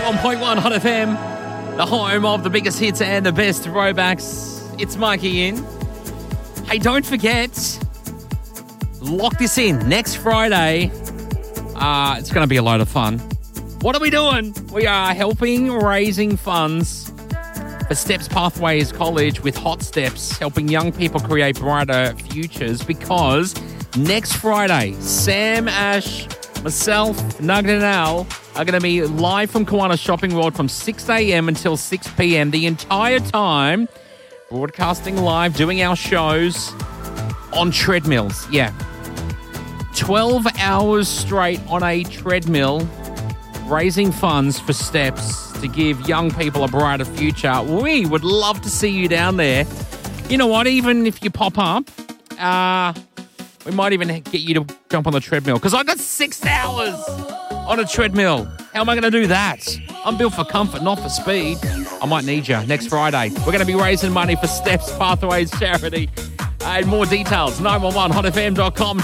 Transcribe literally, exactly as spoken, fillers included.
ninety-one point one Hot F M, the home of the biggest hits and the best throwbacks. It's Mikey in. Hey, don't forget, lock this in. Next Friday, uh, it's going to be a load of fun. What are we doing? We are helping raising funds for Steps Pathways College with Hot Steps, helping young people create brighter futures, because next Friday, Sam, Ash, myself, Nugget and Al are going to be live from Kiwanis Shopping World from six a.m. until six p.m. the entire time, broadcasting live, doing our shows on treadmills. Yeah. twelve hours straight on a treadmill, raising funds for Steps to give young people a brighter future. We would love to see you down there. You know what? Even if you pop up, uh, we might even get you to jump on the treadmill, because I got six hours on a treadmill. How am I going to do that? I'm built for comfort, not for speed. I might need you next Friday. We're going to be raising money for Steps Pathways Charity. And more details, nine one one hot f m dot com.